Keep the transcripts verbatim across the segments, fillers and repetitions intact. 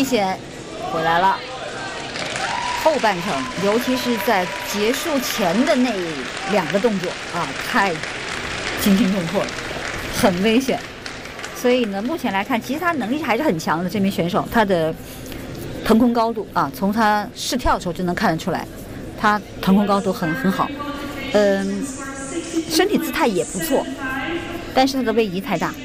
险回来了。后半程，尤其是在结束前的那两个动作啊，太惊心动魄了，很危险。所以呢，目前来看，其实他能力还是很强的。这名选手，他的腾空高度啊，从他试跳的时候就能看得出来，他腾空高度很很好，嗯，身体姿态也不错，但是他的位移太大。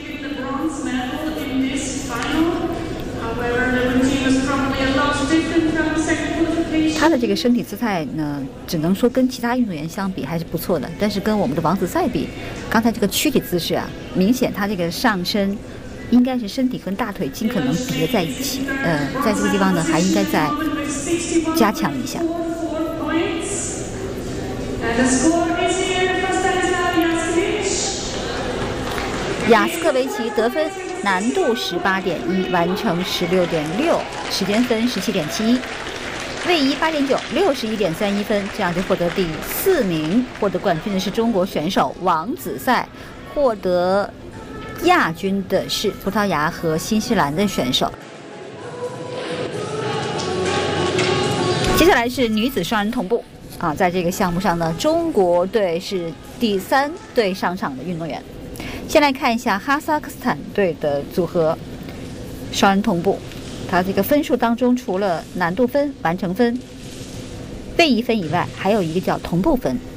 他的这个身体姿态呢，只能说跟其他运动员相比还是不错的，但是跟我们的王子赛比，刚才这个躯体姿势啊，明显他这个上身应该是身体和大腿尽可能叠在一起，呃，在这个地方呢，还应该再加强一下。雅斯克维奇得分难度十八点一，完成十六点六，时间分十七点七一，位移八点九，六十一点三一分，这样就获得第四名。获得冠军的是中国选手王子赛，获得亚军的是葡萄牙和新西兰的选手。接下来是女子双人同步啊，在这个项目上呢，中国队是第三队上场的运动员。先来看一下哈萨克斯坦队的组合双人同步，它这个分数当中除了难度分、完成分、位移分以外，还有一个叫同步分。